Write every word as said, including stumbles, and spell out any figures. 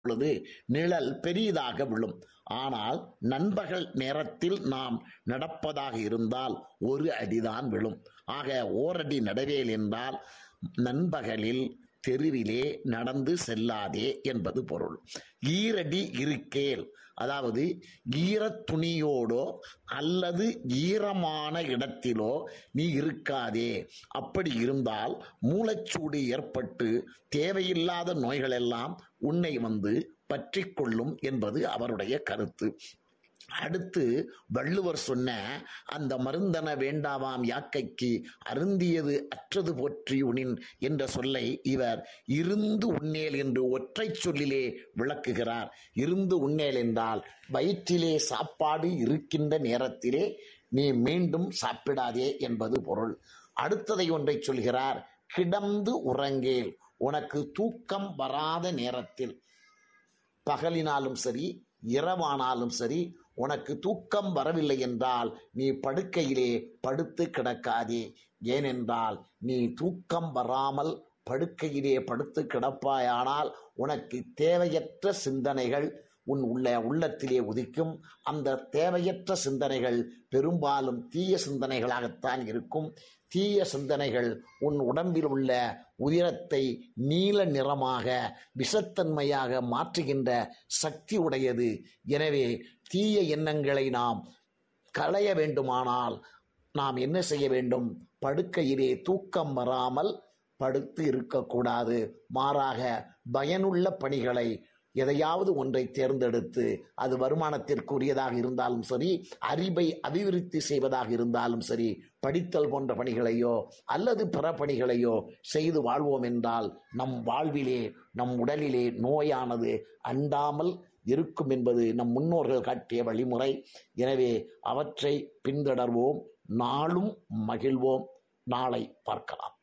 பொழுது நிழல் பெரிதாக விழும். ஆனால் நண்பகல் நேரத்தில் நாம் நடப்பதாக இருந்தால் ஒரு அடிதான் விழும். ஆக ஓரடி நடவேல் என்றால் நண்பகலில் தெருவிலே நடந்து செல்லாதே என்பது பொருள். ஈரடி இருக்கேல், அதாவது ஈரத் துணியோடோ அல்லது ஈரமான இடத்திலோ நீ இருக்காதே. அப்படி இருந்தால் மூலச்சூடு ஏற்பட்டு தேவையில்லாத நோய்களெல்லாம் உன்னை வந்து பற்றி கொள்ளும் என்பது அவருடைய கருத்து. அடுத்து வள்ளுவர் சொன்ன அந்த மருந்தன வேண்டாவாம் யாக்கைக்கு அருந்தியது அற்றது போற்றி உணின் என்ற சொல்லை இவர் இருந்து உண்ணேல் என்று ஒற்றை சொல்லிலே விளக்குகிறார். இருந்து உண்ணேல் என்றால் வயிற்றிலே சாப்பாடு இருக்கின்ற நேரத்திலே நீ மீண்டும் சாப்பிடாதே என்பது பொருள். அடுத்ததை ஒன்றை சொல்கிறார், கிடந்து உறங்கேல். உனக்கு தூக்கம் வராத நேரத்தில், பகலினாலும் சரி இரவானாலும் சரி, உனக்கு தூக்கம் வரவில்லை என்றால் நீ படுக்கையிலே படுத்து கிடக்காதே. ஏனென்றால் நீ தூக்கம் வராமல் படுக்கையிலே படுத்து கிடப்பாயானால் உனக்கு தேவையற்ற சிந்தனைகள் உன் உள்ள உள்ளத்திலே உதிக்கும். அந்த தேவையற்ற சிந்தனைகள் பெரும்பாலும் தீய சிந்தனைகளாகத்தான் இருக்கும். தீய சிந்தனைகள் உன் உடம்பில் உள்ள உயிரத்தை நீல நிறமாக விஷத்தன்மையாக மாற்றுகின்ற சக்தி உடையது. எனவே தீய எண்ணங்களை நாம் களைய வேண்டுமானால் நாம் என்ன செய்ய வேண்டும்? படுக்கையிலே தூக்கம் வராமல் படுத்து இருக்கக்கூடாது. மாறாக பயனுள்ள பணிகளை எதையாவது ஒன்றை தேர்ந்தெடுத்து, அது வருமானத்திற்குரியதாக இருந்தாலும் சரி, அறிவை அபிவிருத்தி செய்வதாக இருந்தாலும் சரி, படித்தல் போன்ற பணிகளையோ அல்லது பிற பணிகளையோ செய்து வாழ்வோம் என்றால் நம் வாழ்விலே நம் உடலிலே நோயானது அண்டாமல் இருக்கும் என்பது நம் முன்னோர்கள் காட்டிய வழிமுறை. எனவே அவற்றை பின்தொடர்வோம், நாளும் மகிழ்வோம். நாளை பார்க்கலாம்.